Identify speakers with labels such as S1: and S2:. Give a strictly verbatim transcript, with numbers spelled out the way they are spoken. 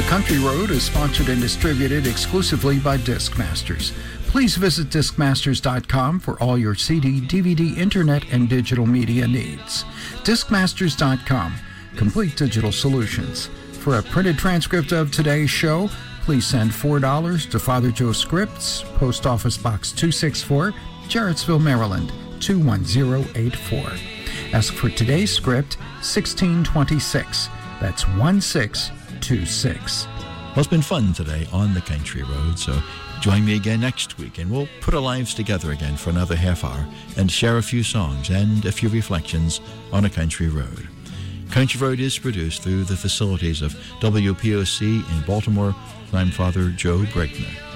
S1: Country Road is sponsored and distributed exclusively by Discmasters. Please visit discmasters dot com for all your C D, D V D, internet, and digital media needs. discmasters dot com, complete digital solutions. For a printed transcript of today's show, please send four dollars to Father Joe Scripts, Post Office Box two sixty-four, Jarrettsville, Maryland, two one zero eight four. Ask for today's script, sixteen twenty-six. That's one six two six.
S2: Well, it's been fun today on the Country Road, so join me again next week, and we'll put our lives together again for another half hour and share a few songs and a few reflections on a country road. Country Road is produced through the facilities of W P O C in Baltimore. I'm Father Joe Brigner.